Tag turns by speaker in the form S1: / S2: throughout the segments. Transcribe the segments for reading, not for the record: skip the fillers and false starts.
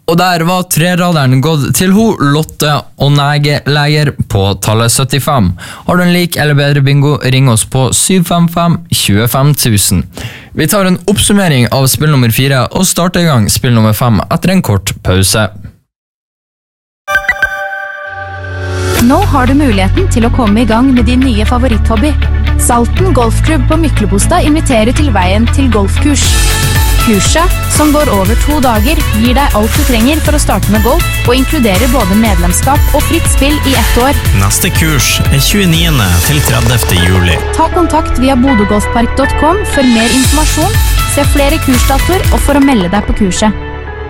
S1: Og der var treraderen gått til Lotte og Nægelæger på tallet 75. Har du en lik eller bedre bingo, ring oss på 755 25000. Vi tar en oppsummering av spill nummer 4 og starter i gang spill nummer 5 etter en kort pause.
S2: Nå har du muligheten til å komme i gang med din nye favoritthobby. Salten Golfklubb på Myklebostad inviterer til veien til golfkurs. Kurset, som går over 2 dager, gir deg alt du trenger for å starte med golf, og inkluderer både medlemskap og fritt spill i 1 år.
S3: Neste kurs er 29. til 30. juli.
S2: Ta kontakt via bodogolfpark.com for mer informasjon, se flere kursdatoer og for å melde deg på kurset.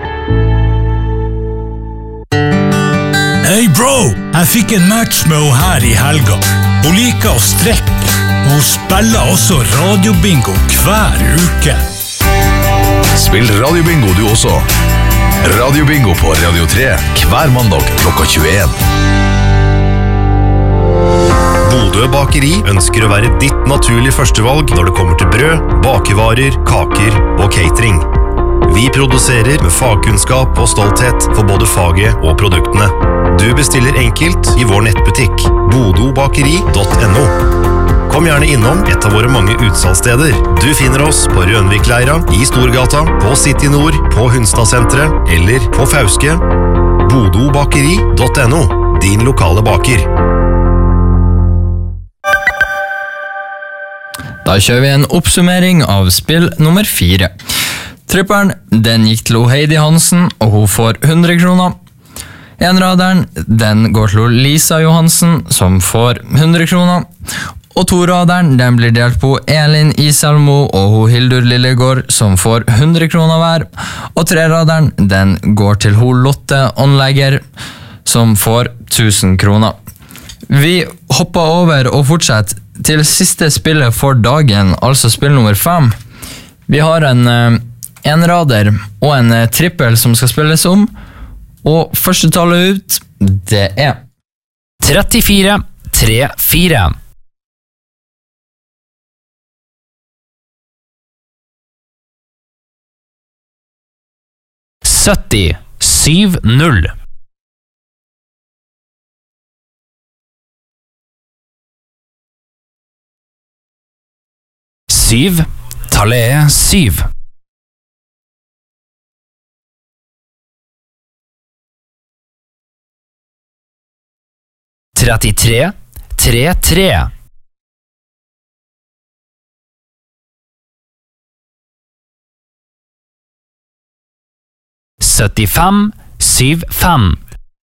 S4: Hei bro, jeg fikk en match med henne her i helga. Hun liker å strekke, og hun spiller også radiobingo hver uke.
S5: Spill radiobingo du også. Radiobingo på Radio 3 hver mandag klokka 21.
S6: Bodø Bakeri ønsker å være ditt naturlige førstevalg når det kommer til brød, bakevarer, kaker og catering. Vi produserer med fagkunnskap og stolthet for både faget og produktene. Du bestiller enkelt i vår nettbutikk, bodobakeri.no. Kom gjerne innom et av våre mange utsalgssteder. Du finner oss på Rønvikleira, i Storgata, på City Nord, på Hunstadsenteret eller på Fauske. bodobakeri.no, din lokale baker.
S1: Da kjører vi en oppsummering av spill nummer 4. Tripperen, den gikk til Heidi Hansen, og hun får 100 kroner. Enraderen, den går til Lisa Johansen, som får 100 kroner. Og toraderen, den blir delt på Elin Iselmo og Hildur Lillegård, som får 100 kroner hver. Og treraderen, den går til Lotte Anlegger, som får 1000 kroner. Vi hopper over og fortsetter til siste spillet for dagen, altså spill nummer 5. Vi har en enrader og en trippel som skal spilles om, og første tallet ut, det er
S3: 34-3-4. 70-7-0. 7. Tallet er 7. 33-3-3. 75-7-5.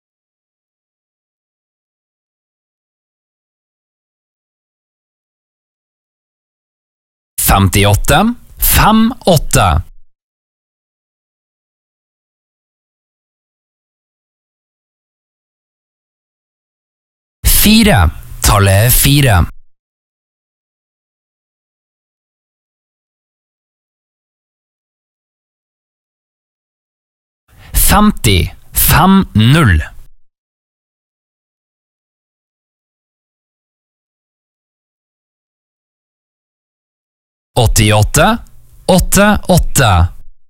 S3: 58-5-8. 4. Tallet er 4. 50-5-0. 88-8-8.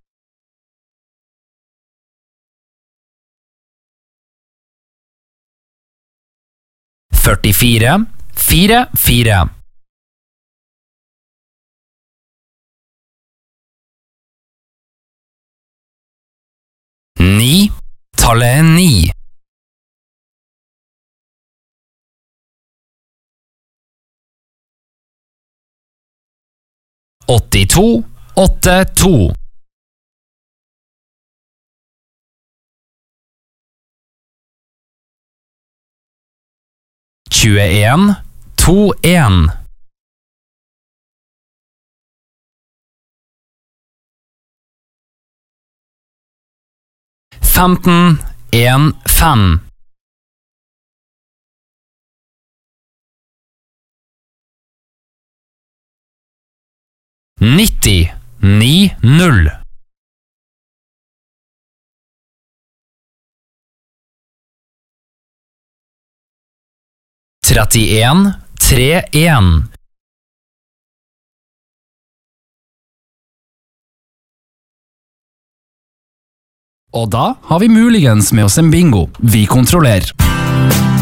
S3: 44-4-4. 9. Tallet er 9. 82-8-2. 21-2-1. 15-1-5. 90-9-0. 31-3-1.
S7: Og da har vi muligens med oss en bingo. Vi kontrollerer.